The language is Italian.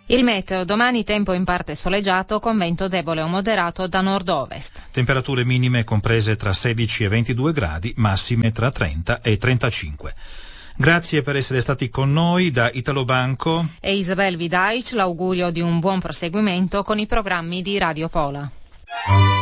Il meteo, domani tempo in parte soleggiato con vento debole o moderato da nord-ovest. Temperature minime comprese tra 16 e 22 gradi, massime tra 30 e 35. Grazie per essere stati con noi da Italo Banco e Isabel Vidaic, l'augurio di un buon proseguimento con i programmi di Radio Pola.